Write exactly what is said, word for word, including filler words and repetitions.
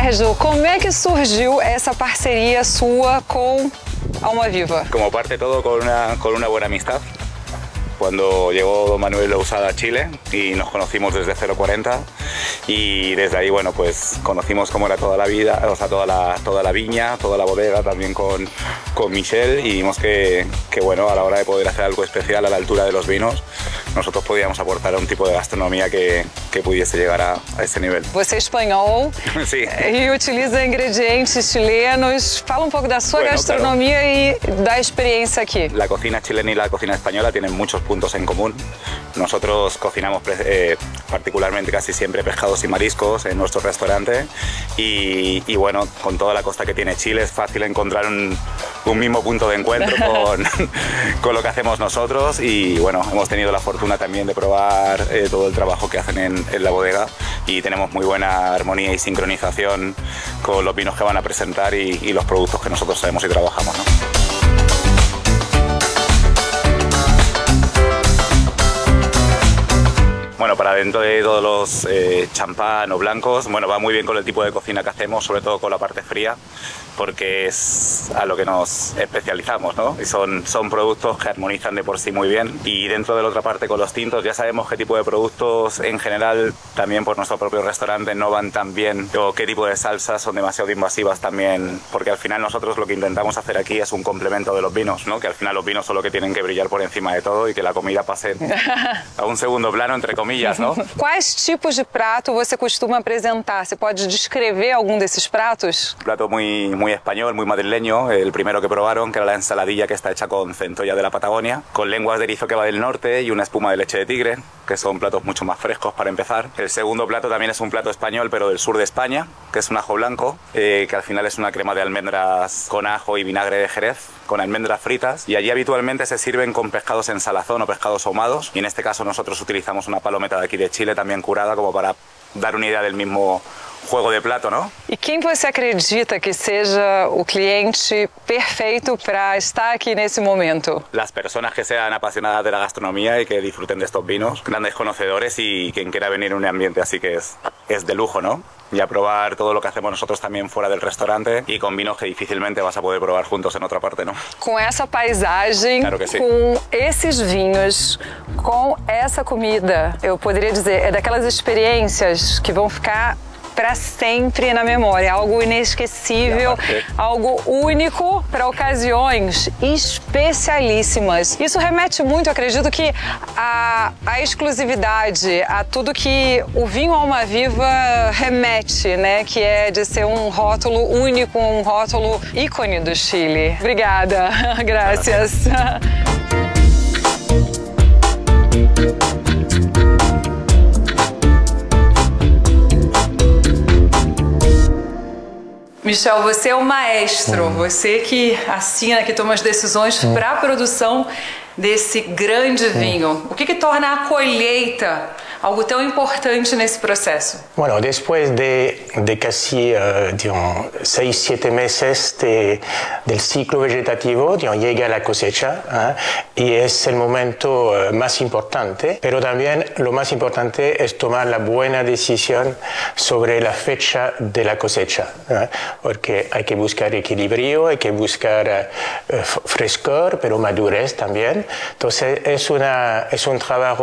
Sérgio, como é que surgiu essa parceria sua com Almaviva? Como parte todo con una, con una buena amistad. Cuando llegó don Manuel Lousada a Chile y nos conocimos desde cero cuarenta y desde ahí, bueno, pues conocimos cómo era toda la vida, o sea, toda la, toda la viña, toda la bodega, también con, con Michel, y vimos que, que, bueno, a la hora de poder hacer algo especial a la altura de los vinos, nosotros podíamos aportar un tipo de gastronomía que, que pudiese llegar a, a ese nivel. Você é espanhol sí. e utiliza ingredientes chilenos. Fala um pouco da sua bueno, gastronomia claro. E da experiência aqui. La cocina chilena y la cocina española tienen muchos puntos en común. Nosotros cocinamos eh, particularmente casi siempre pescados y mariscos en nuestro restaurante y, y bueno, con toda la costa que tiene Chile es fácil encontrar un, un mismo punto de encuentro con, con lo que hacemos nosotros y bueno, hemos tenido la fortuna también de probar eh, todo el trabajo que hacen en, en la bodega y tenemos muy buena armonía y sincronización con los vinos que van a presentar y, y los productos que nosotros sabemos y trabajamos, ¿no? Bueno, para dentro de todos los eh, champán o blancos, bueno, va muy bien con el tipo de cocina que hacemos, sobre todo con la parte fría, porque es a lo que nos especializamos, ¿no? Y son, son productos que armonizan de por sí muy bien. Y dentro de la otra parte con los tintos ya sabemos qué tipo de productos en general, también por nuestro propio restaurante, no van tan bien, o qué tipo de salsas son demasiado invasivas también, porque al final nosotros lo que intentamos hacer aquí es un complemento de los vinos, ¿no? Que al final los vinos son los que tienen que brillar por encima de todo y que la comida pase a un segundo plano, entre comillas, ¿no? Quais tipos de prato você costuma apresentar? Você pode descrever algum desses pratos? Un plato muy, muy español, muy madrileño, el primero que probaron, que era la ensaladilla que está hecha con centolla de la Patagonia, con lenguas de erizo que va del norte y una espuma de leche de tigre, que son platos mucho más frescos para empezar. El segundo plato también es un plato español, pero del sur de España, que es un ajo blanco, eh, que al final es una crema de almendras con ajo y vinagre de Jerez, con almendras fritas, y allí habitualmente se sirven con pescados en salazón o pescados ahumados, y en este caso nosotros utilizamos una palometa de aquí de Chile, también curada, como para dar una idea del mismo juego de plato, ¿no? E quem você acredita que seja o cliente perfeito para estar aquí nesse momento? Las personas que sean apasionadas de la gastronomía y que disfruten de estos vinos, grandes conocedores y quien quiera venir en un ambiente así que es, es de lujo, ¿no? Y a probar todo lo que hacemos nosotros también fuera del restaurante y con vinos que difícilmente vas a poder probar juntos en otra parte, ¿no? Com essa paisagem, claro que sim. Com esses vinhos, com essa comida, eu poderia dizer, é daquelas experiências que vão ficar para sempre na memória, algo inesquecível, algo único para ocasiões especialíssimas. Isso remete muito, acredito que a, a exclusividade, a tudo que o vinho Almaviva remete, né, que é de ser um rótulo único, um rótulo ícone do Chile. Obrigada, graças. Michel, você é o maestro, você que assina, que toma as decisões para a produção desse grande vinho. O que que torna a colheita algo tão importante nesse proceso? Bueno, después de, de casi, uh, digamos, seis, siete meses de, del ciclo vegetativo, digamos, llega la cosecha, ¿eh? Y es el momento uh, más importante, pero también lo más importante es tomar la buena decisión sobre la fecha de la cosecha, ¿eh? Porque hay que buscar equilibrio, hay que buscar uh, frescor, pero madurez también. Entonces es, una, es un trabajo